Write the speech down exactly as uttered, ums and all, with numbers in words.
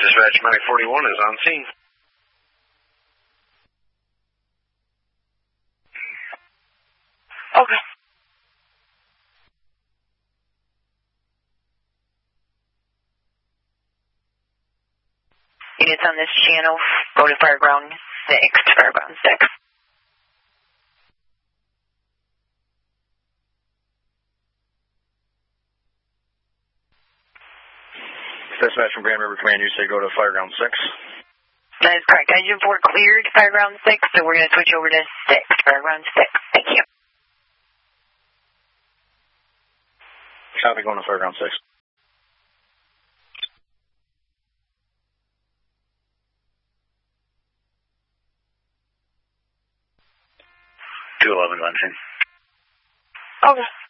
Dispatch Mike forty-one is on scene. Okay. Units on this channel, go to Fireground six, Fireground six. Dispatch from Grand River Command, you say go to Fireground six? That is correct. Engine four cleared Fireground six, so we're going to switch over to six, Fireground six. Thank you. Copy, going to Fireground six. two eleven, Lansing. Okay.